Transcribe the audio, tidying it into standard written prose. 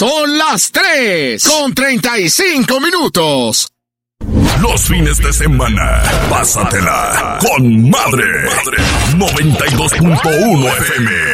Son las 3:35. Los fines de semana, pásatela con Madre. 92.1 FM.